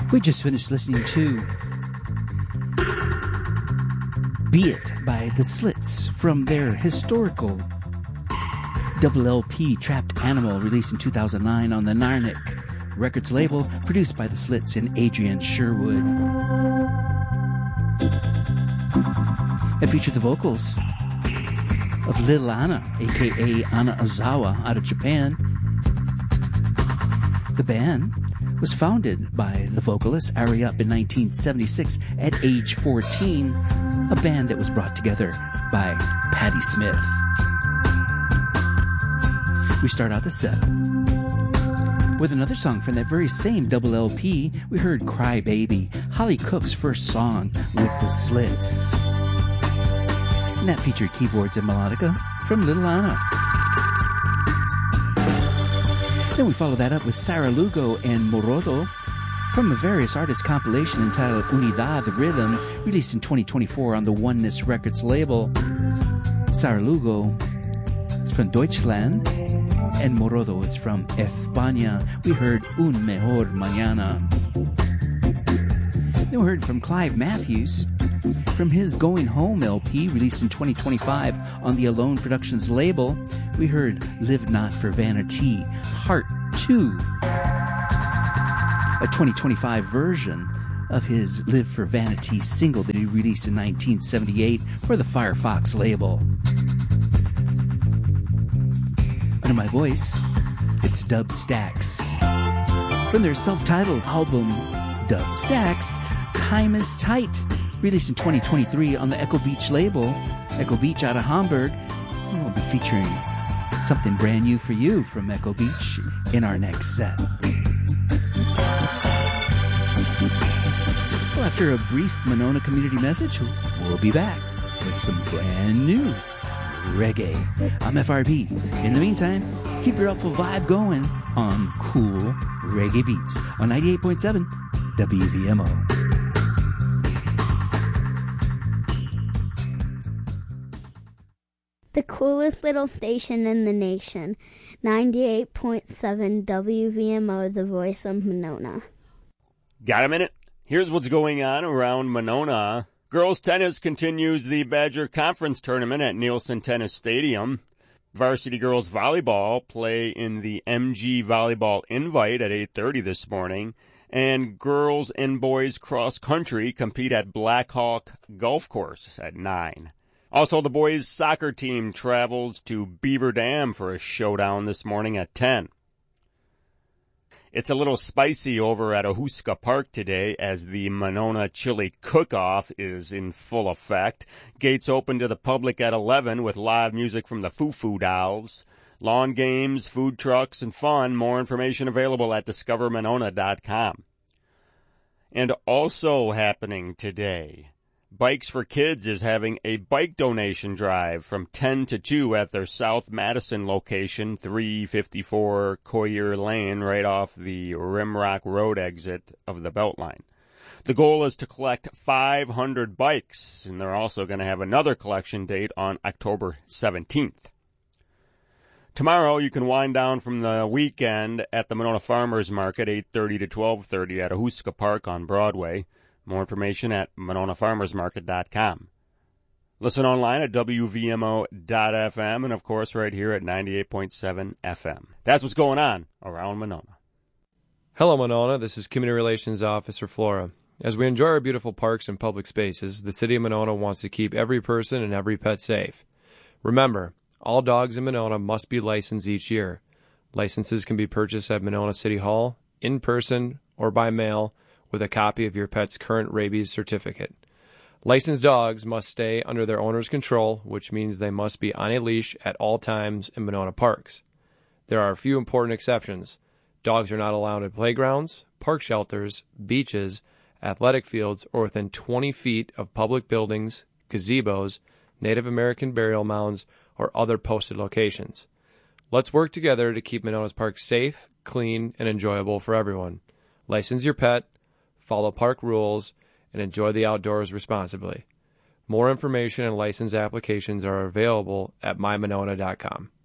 We just finished listening to Be It by The Slits from their historical double LP Trapped Animal, released in 2009 on the Narnik Records label, produced by The Slits and Adrian Sherwood. It featured the vocals of Little Anna, aka Anna Ozawa, out of Japan. The band was founded by the vocalist Ari Up in 1976 at age 14, a band that was brought together by Patti Smith. We start out the set with another song from that very same double LP. We heard Cry Baby, Holly Cook's first song with The Slits. And that featured keyboards and melodica from Little Anna. Then we follow that up with Sarah Lugo and Morodo from a Various Artists compilation entitled Unidad Rhythm, released in 2024 on the Oneness Records label. Sarah Lugo is from Deutschland and Morodo is from España. We heard Un Mejor Mañana. Then we heard from Clive Matthews from his Going Home LP, released in 2025 on the Alone Productions label. We heard Live Not for Vanity, Part 2, a 2025 version of his Live for Vanity single that he released in 1978 for the Firefox label. Under my voice, it's Dub Stacks. From their self-titled album, Dub Stacks, Time is Tight, released in 2023 on the Echo Beach label. Echo Beach out of Hamburg. And we'll be featuring something brand new for you from Echo Beach in our next set. Well, after a brief Monona community message, we'll be back with some brand new reggae. I'm FRP. In the meantime, keep your helpful vibe going on cool reggae beats on 98.7 WVMO. The coolest little station in the nation. 98.7 WVMO, the voice of Monona. Got a minute? Here's what's going on around Monona. Girls tennis continues the Badger Conference Tournament at Nielsen Tennis Stadium. Varsity girls volleyball play in the MG Volleyball Invite at 8:30 this morning. And girls and boys cross country compete at Black Hawk Golf Course at 9. Also, the boys' soccer team travels to Beaver Dam for a showdown this morning at 10. It's a little spicy over at Ahuska Park today as the Monona Chili Cook-Off is in full effect. Gates open to the public at 11 with live music from the Foo Foo Dolls. Lawn games, food trucks, and fun. More information available at discovermonona.com. And also happening today, Bikes for Kids is having a bike donation drive from 10 to 2 at their South Madison location, 354 Coyer Lane, right off the Rimrock Road exit of the Beltline. The goal is to collect 500 bikes, and they're also going to have another collection date on October 17th. Tomorrow, you can wind down from the weekend at the Monona Farmers Market, 8:30 to 12:30 at Ahuska Park on Broadway. More information at mononafarmersmarket.com. Listen online at WVMO.FM and, of course, right here at 98.7 FM. That's what's going on around Monona. Hello, Monona. This is Community Relations Officer Flora. As we enjoy our beautiful parks and public spaces, the City of Monona wants to keep every person and every pet safe. Remember, all dogs in Monona must be licensed each year. Licenses can be purchased at Monona City Hall, in person, or by mail, with a copy of your pet's current rabies certificate. Licensed dogs must stay under their owner's control, which means they must be on a leash at all times in Monona parks. There are a few important exceptions. Dogs are not allowed in playgrounds, park shelters, beaches, athletic fields, or within 20 feet of public buildings, gazebos, Native American burial mounds, or other posted locations. Let's work together to keep Monona's parks safe, clean, and enjoyable for everyone. License your pet, follow park rules, and enjoy the outdoors responsibly. More information and license applications are available at mymonona.com.